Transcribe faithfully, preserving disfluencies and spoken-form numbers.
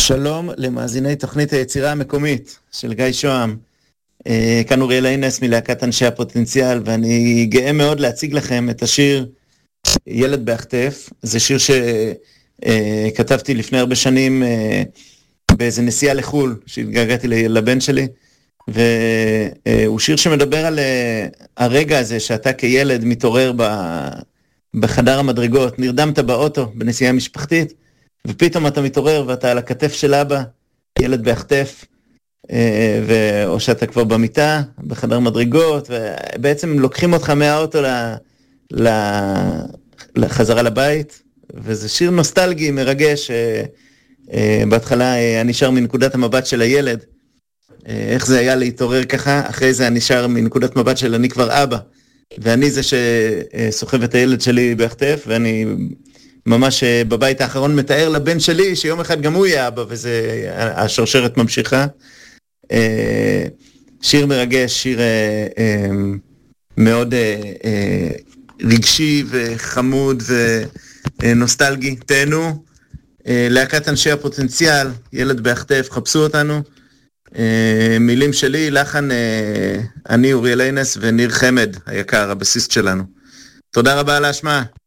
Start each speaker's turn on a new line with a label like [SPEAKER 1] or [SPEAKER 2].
[SPEAKER 1] שלום למאזיני תוכנית היצירה המקומית של גיא שוהם. כאן אוריאל אינס מלהקת אנשי הפוטנציאל, ואני גאה מאוד להציג לכם את השיר ילד בהחטף. זה שיר שכתבתי לפני הרבה שנים באיזה נסיעה לחול, שהתגעגעתי לבן שלי, והוא שיר שמדבר על הרגע הזה שאתה כילד מתעורר בחדר המדרגות, נרדמת באוטו בנסיעה משפחתית, ופתאום אתה מתעורר ואתה על הכתף של אבא, ילד בהחטף, או שאתה כבר במיטה, בחדר מדרגות, ובעצם לוקחים אותך מהאוטו לחזרה לבית, וזה שיר נוסטלגי, מרגש. בהתחלה אני שר מנקודת המבט של הילד, איך זה היה להתעורר ככה, אחרי זה אני שר מנקודת מבט של אני כבר אבא, ואני זה שסוחב את הילד שלי בהחטף, ואני ממש בבית האחרון מתאר לבן שלי שיום אחד גם הוא יהיה אבא, וזה, השרשרת ממשיכה. שיר מרגש, שיר מאוד רגשי וחמוד ונוסטלגי. תהנו, להקת אנשי הפוטנציאל, ילד בהחטף, חפשו אותנו. מילים שלי, לחן אני אוריאל אינס וניר חמד היקר, הבסיסט שלנו. תודה רבה על ההשמעה.